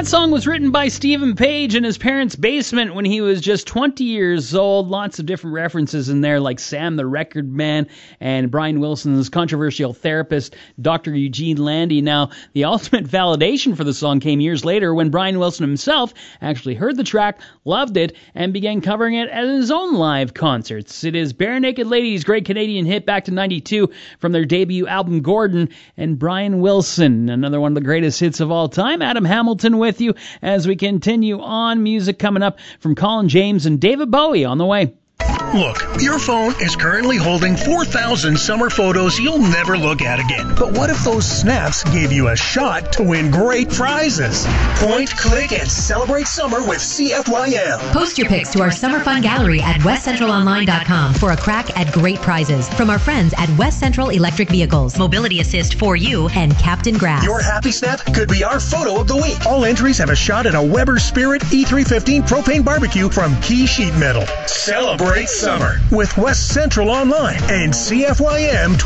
That song was written by Stephen Page in his parents' basement when he was just 20 years old. Lots of different references in there, like Sam the Record Man and Brian Wilson's controversial therapist, Dr. Eugene Landy. Now, the ultimate validation for the song came years later when Brian Wilson himself actually heard the track, loved it, and began covering it at his own live concerts. It is Bare Naked Ladies' great Canadian hit back to 92 from their debut album Gordon, and Brian Wilson, another one of the greatest hits of all time. Adam Hamilton with you as we continue on. Music coming up from Colin James and David Bowie on the way. Look, your phone is currently holding 4,000 summer photos you'll never look at again. But what if those snaps gave you a shot to win great prizes? Point, click, and celebrate summer with CFYM. Post your pics to our summer fun gallery at westcentralonline.com for a crack at great prizes from our friends at West Central Electric Vehicles, Mobility Assist for You, and Captain Grass. Your happy snap could be our photo of the week. All entries have a shot at a Weber Spirit E315 propane barbecue from Key Sheet Metal. Celebrate summer with West Central Online and CFYM